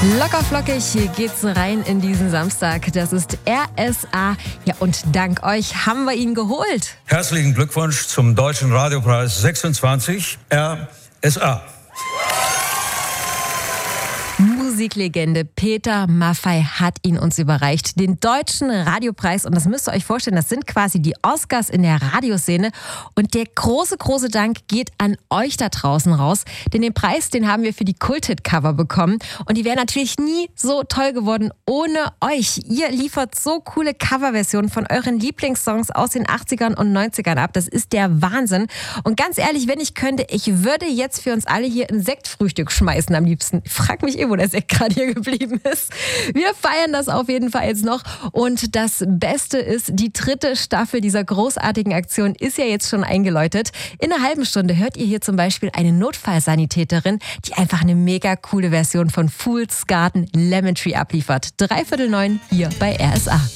Locker flockig geht's rein in diesen Samstag. Das ist RSA. Ja, und dank euch haben wir ihn geholt. Herzlichen Glückwunsch zum Deutschen Radiopreis 26 RSA. Musiklegende Peter Maffay hat ihn uns überreicht, den Deutschen Radiopreis. Und das müsst ihr euch vorstellen, das sind quasi die Oscars in der Radioszene. Und der große, große Dank geht an euch da draußen raus. Denn den Preis, den haben wir für die Kult-Hit-Cover bekommen. Und die wären natürlich nie so toll geworden ohne euch. Ihr liefert so coole Coverversionen von euren Lieblingssongs aus den 80ern und 90ern ab. Das ist der Wahnsinn. Und ganz ehrlich, wenn ich könnte, ich würde jetzt für uns alle hier ein Sektfrühstück schmeißen am liebsten. Ich frag mich wo der Sekt gerade hier geblieben ist. Wir feiern das auf jeden Fall jetzt noch. Und das Beste ist, die 3. Staffel dieser großartigen Aktion ist ja jetzt schon eingeläutet. In einer halben Stunde hört ihr hier zum Beispiel eine Notfallsanitäterin, die einfach eine mega coole Version von Fool's Garden Lemon Tree abliefert. 8:45 hier bei RSA.